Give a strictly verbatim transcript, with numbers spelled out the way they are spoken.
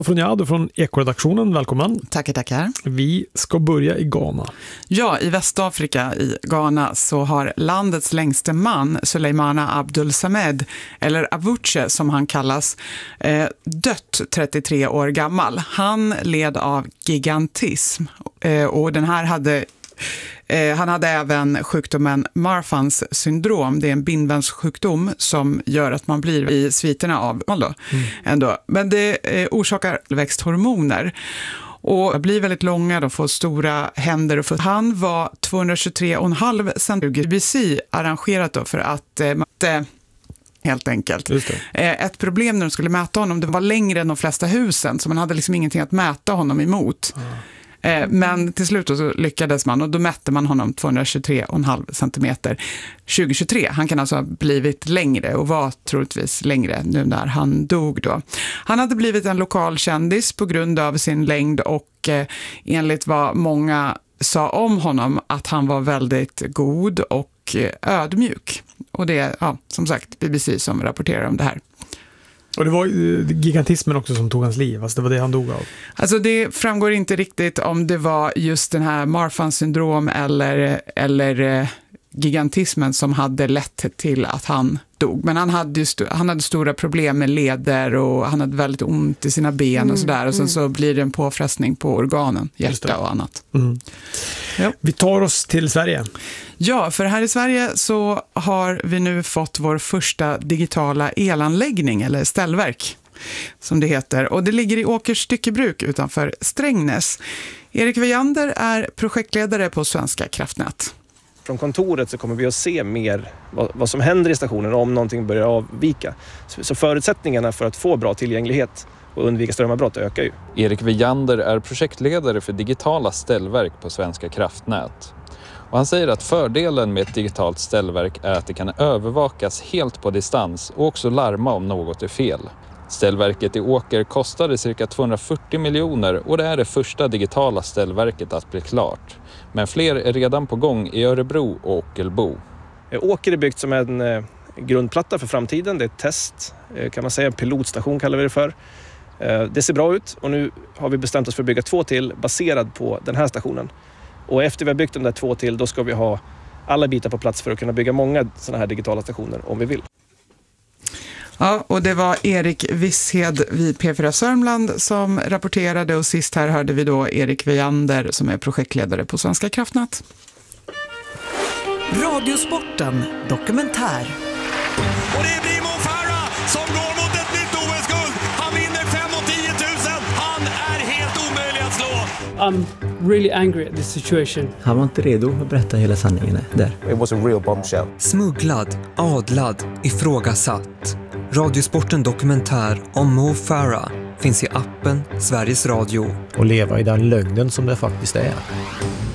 Från Jad och från Ekoredaktionen, välkommen. Tackar, tackar. Vi ska börja i Ghana. Ja, i Västafrika, i Ghana, så har landets längste man, Suleimana Abdul Samed, eller Avuche som han kallas, eh, dött trettiotre år gammal. Han led av gigantism eh, och den här hade... Eh, han hade även sjukdomen Marfans syndrom. Det är en bindvävnssjukdom som gör att man blir i sviterna av då, mm. ändå. Men det eh, orsakar växthormoner och blir väldigt långa och får stora händer. Och fötter. Han var tvåhundratjugotre komma fem centimeter. B B C arrangerat då för att eh, helt enkelt. Ett problem när de skulle mäta honom, det var längre än de flesta husen, så man hade liksom ingenting att mäta honom emot. Mm. Men till slut så lyckades man och då mätte man honom tvåhundratjugotre komma fem centimeter tjugohundratjugotre. Han kan alltså ha blivit längre och var troligtvis längre nu när han dog då. Han hade blivit en lokal kändis på grund av sin längd och eh, enligt vad många sa om honom att han var väldigt god och ödmjuk. Och det är, ja, som sagt, B B C som rapporterar om det här. Och det var gigantismen också som tog hans liv, alltså det var det han dog av. Alltså det framgår inte riktigt om det var just den här Marfans syndrom eller, eller gigantismen som hade lett till att han dog. Men han hade, ju st- han hade stora problem med leder och han hade väldigt ont i sina ben mm, och sådär. Och sen mm. så blir det en påfrestning på organen, hjärta och annat. Mm. Ja. Vi tar oss till Sverige. Ja, för här i Sverige så har vi nu fått vår första digitala elanläggning eller ställverk som det heter. Och det ligger i Åkers styckebruk utanför Strängnäs. Erik Viander är projektledare på Svenska kraftnät. Från kontoret så kommer vi att se mer vad, vad som händer i stationen om någonting börjar avvika. Så, så förutsättningarna för att få bra tillgänglighet och undvika strömavbrott ökar ju. Erik Viander är projektledare för digitala ställverk på Svenska kraftnät. Och han säger att fördelen med ett digitalt ställverk är att det kan övervakas helt på distans och också larma om något är fel. Ställverket i Åker kostade cirka tvåhundrafyrtio miljoner och det är det första digitala ställverket att bli klart. Men fler är redan på gång i Örebro och Ockelbo. Åker är byggt som en eh, grundplatta för framtiden. Det är ett test, eh, kan man säga, en pilotstation kallar vi det för. Eh, det ser bra ut och nu har vi bestämt oss för att bygga två till baserad på den här stationen. Och efter vi har byggt de där två till, då ska vi ha alla bitar på plats för att kunna bygga många sådana här digitala stationer om vi vill. Ja, och det var Erik Visshed vid P fyra Sörmland som rapporterade och sist här hörde vi då Erik Viander som är projektledare på Svenska kraftnät. Radiosporten dokumentär. Och det blir Mo Farah som går mot ett nytt O S-guld. Han vinner fem och tio tusen. Han är helt omöjlig att slå. I'm really angry at this situation. Han var inte redo att berätta hela sanningen där. It was a real bombshell. Smugglad, adlad, ifrågasatt. Radiosporten dokumentär om Mo Farah finns i appen Sveriges Radio. Och leva i den lögnen som det faktiskt är.